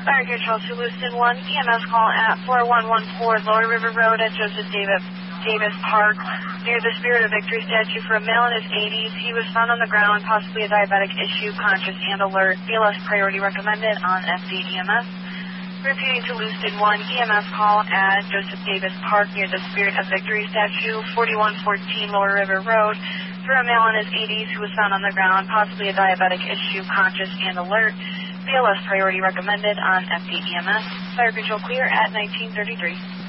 Fire Control to Lewiston 1, EMS call at 4114 Lower River Road at Joseph Davis Park, near the Spirit of Victory statue for a male in his 80s. He was found on the ground, possibly a diabetic issue, conscious and alert. BLS priority recommended on FDEMS. Repeating to Lewiston 1, EMS call at Joseph Davis Park, near the Spirit of Victory statue, 4114 Lower River Road, for a male in his 80s who was found on the ground, possibly a diabetic issue, conscious and alert. BLS priority recommended on FDEMS. Fire Control clear at 1933.